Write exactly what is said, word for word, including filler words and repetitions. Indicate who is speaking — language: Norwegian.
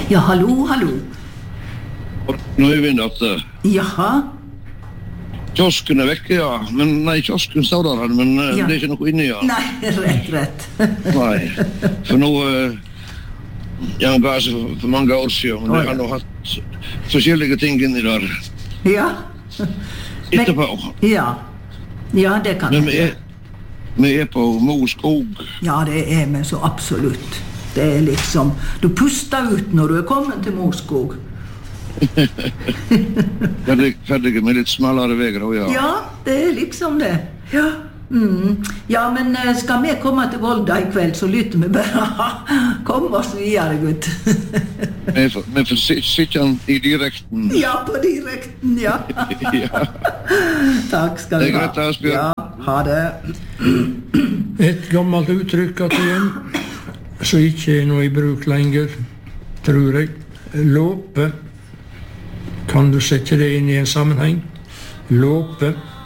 Speaker 1: Ja, hallo, hallo.
Speaker 2: Nå er vi natt.
Speaker 1: Jaha.
Speaker 2: Kiosken er vekke, ja. Men nei, kiosken står der, men uh,
Speaker 1: Ja.
Speaker 2: det er ikke noe inni, ja.
Speaker 1: Nei, rett, rett.
Speaker 2: Nei, for nå... Uh, jeg ga seg for, for mange år siden, men
Speaker 1: Å,
Speaker 2: jeg har
Speaker 1: ja.
Speaker 2: nå hatt forskjellige ting inni der.
Speaker 1: Ja.
Speaker 2: Etterpå.
Speaker 1: Ja. Ja, det kan
Speaker 2: Men vi
Speaker 1: jeg.
Speaker 2: er, vi er på Mo skog.
Speaker 1: Ja, det er vi så absolutt. Det er liksom, du puster ut når du er kommet til Moskog.
Speaker 2: Ferdig, ferdig med litt smalere veger, og ja.
Speaker 1: Ja, det er liksom det. Ja. Mm. Ja, men eh, skal vi komme til Volda i kveld, så lytter vi bare. Kom oss videre, gutt.
Speaker 2: Vi får, vi får si- sitte i direkten.
Speaker 1: Ja, på direkten, ja.
Speaker 2: Ja.
Speaker 1: Takk skal
Speaker 2: Det er
Speaker 1: du ha.
Speaker 2: greit, Asbjørn.
Speaker 1: Ja, ha det.
Speaker 3: Et gammelt uttrykk at igjen, som ikke er noe i bruk lenger, tror jeg. Låpe. Kan du sette det inn i en sammenheng? Låpe.